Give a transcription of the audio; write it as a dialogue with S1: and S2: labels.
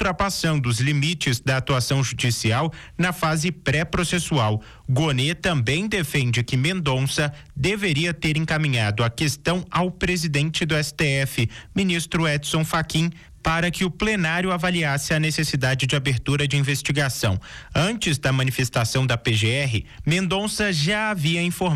S1: ultrapassando os limites da atuação judicial na fase pré-processual. Gonê também defende que Mendonça deveria ter encaminhado a questão ao presidente do STF, ministro Edson Fachin, para que o plenário avaliasse a necessidade de abertura de investigação. Antes da manifestação da PGR, Mendonça já havia informado